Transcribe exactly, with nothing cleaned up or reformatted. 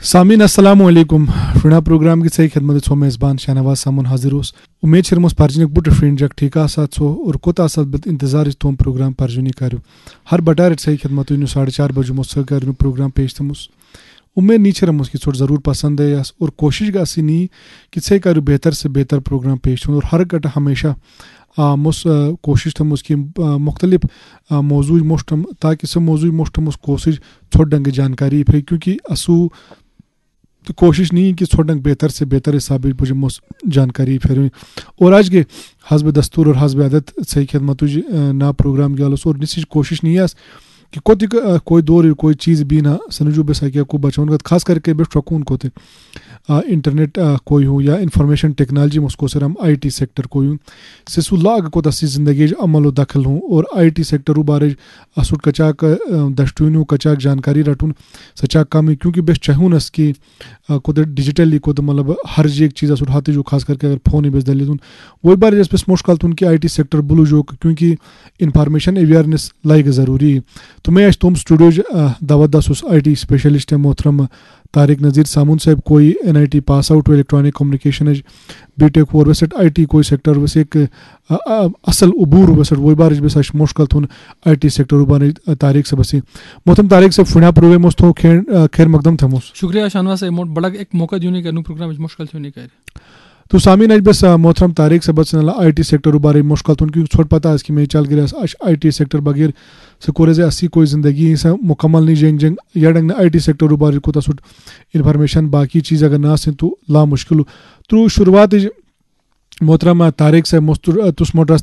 सामीन अस्सलामु अलैकुम शुना प्रोग्राम की सही खिदमत छो मेज़बान शाहनवाज सामुन हाजिर होस उम्मीद छरमोस परजनिक बुट फ्रेंड जक ठीक आसा छो और कोता आसा बत इंतजार तुम प्रोग्राम परजनी करो हर बटार सही खिदमत नु साढ़े चार बजे मुस कर प्रोग्राम पेश तमुस उम्मीद नीचे रमुस की छोट ज़रूर पसंद है और कोशिश गासी नी कि सही करो बेहतर से बेहतर प्रोग्राम पेश और हर गट हमेशा आ, मुस कोशिश थम उसकी मुख्तलिफ मौजू मुश्तम ताकि सब मौजू मुश्तम उस कोशिश छोट डंग जानकारी फिर क्योंकि असू तो कोशिश नहीं कि छोट डंग बेहतर से बेहतर हिसाब मुझे मुस जानकारी फिर और आज के हस्ब दस्तूर और हस्ब आदत सही खिदमत ना प्रोग्राम गया और निश्चित कोशिश नहीं है कि कोई कोई दौर कोई चीज़ भी ना सनजू बेसा को बचाऊँ खास करके बेस्ट शौकून को थे इंटरनेट कोई हूँ या इंफॉर्मेशन टेक्नोलॉजी मुझको सर हम आई टी सेक्टर कोई हूँ सिसु लाग को तसी ज़िंदगी अमल दखल हूँ और आई टी सेक्टर बारे असुट कचाक दश्तून हूँ कचाक जानकारी रटून सचाक कम क्योंकि बेस्ट चाहूँ नस कि को डिजिटली को मतलब हर जी एक चीज़ असुट हाथी जो खास करके अगर फ़ोन ही बेस दली दूँ वही बार जैसे बेस मुश्किल थून कि आई टी सेक्टर बुलू जो क्योंकि इंफॉर्मेशन अवेयरनेस लाइक ज़रूरी है तो मैं आज तुम स्टूडियो दावत दस आई टी स्पेशलिस्ट है मोहतरम तारिक नज़ीर सामुन साहब कोई N I T pass out electronic communication है बी टेक और वैसे आई टी कोई सेक्टर वैसे एक असल उबूर वैसे वही बार बस मुश्किल थून आई टी सेक्टर उबान तारिक से बसी मोहतरम तारिक से फुना प्रोग्राम मुस्त खैर खैर मकदम था मुस शुक्रिया शानवा से बड़ा एक मौका दियो नहीं करनु प्रोग्राम मुश्किल थी नहीं कर तो सामीन आज बस मोहतरम तारिक से बस आई टी सेक्टर बारे मुश्किल थून क्योंकि छोट पता है इसकी मैं चल गिरा आई टी सेक्टर बगैर से कोरे से अस्सी कोई ज़िंदगी से मुकम्मल नहीं जंग जंग या डंग आई टी सेक्टर बारे को तसुट इन्फॉर्मेशन बाकी चीज़ अगर ना से तो ला मुश्किल तो शुरुआत मोहतरम तारिक से मुस्तुर तुस मोटर